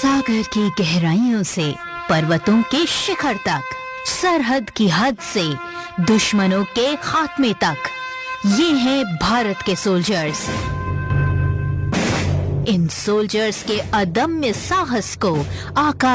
सागर की गहराइयों से पर्वतों के शिखर तक, सरहद की हद से दुश्मनों के खात्मे तक, ये हैं भारत के सोल्जर्स। इन सोल्जर्स के अदम्य साहस को आकाश